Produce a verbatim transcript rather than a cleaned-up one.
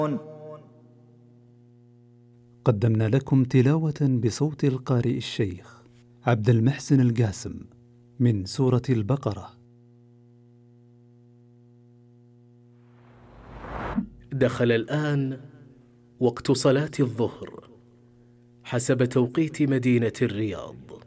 قدمنا لكم تلاوة بصوت القارئ الشيخ عبد المحسن القاسم من سورة البقرة. دخل الآن وقت صلاة الظهر حسب توقيت مدينة الرياض.